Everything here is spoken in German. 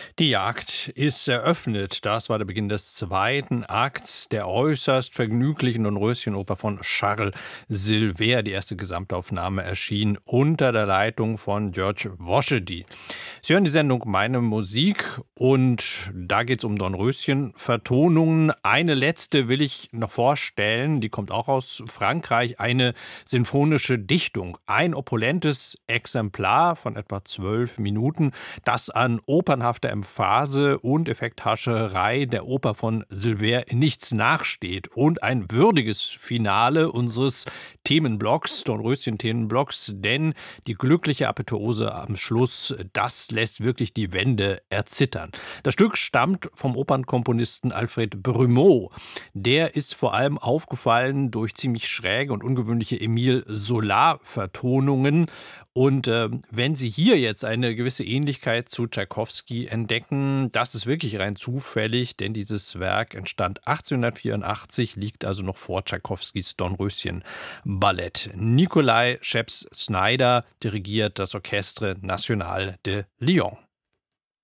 Die Jagd ist eröffnet. Das war der Beginn des zweiten Akts der äußerst vergnüglichen Dornröschenoper von Charles Silver. Die erste Gesamtaufnahme erschien unter der Leitung von George Woschedy. Sie hören die Sendung Meine Musik und da geht es um Dornröschen-Vertonungen. Eine letzte will ich noch vorstellen, die kommt auch aus Frankreich, eine sinfonische Dichtung. Ein opulentes Exemplar von etwa 12 Minuten, das an opernhafter Emphase und Effekthascherei der Oper von Silver nichts nachsteht und ein würdiges Finale unseres Themenblocks, Dornröschen-Themenblocks, denn die glückliche Apotheose am Schluss, das lässt wirklich die Wände erzittern. Das Stück stammt vom Opernkomponisten Alfred Brumeau. Der ist vor allem aufgefallen durch ziemlich schräge und ungewöhnliche Émile Zola-Vertonungen. Und wenn Sie hier jetzt eine gewisse Ähnlichkeit zu Tschaikowski entdecken, das ist wirklich rein zufällig, denn dieses Werk entstand 1884, liegt also noch vor Tschaikowskis Dornröschen-Ballett. Nikolai Scheps-Snyder dirigiert das Orchestre National de Lyon.